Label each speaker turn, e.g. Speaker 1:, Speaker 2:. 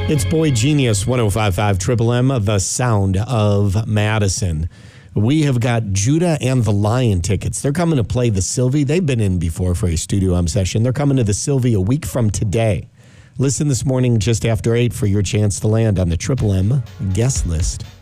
Speaker 1: It's Boy Genius 1055 Triple M, the sound of Madison. We have got Judah and the Lion tickets. They're coming to play the Sylvie. They've been in before for a Studio M session. They're coming to the Sylvie a week from today. Listen this morning just after 8 for your chance to land on the Triple M guest list.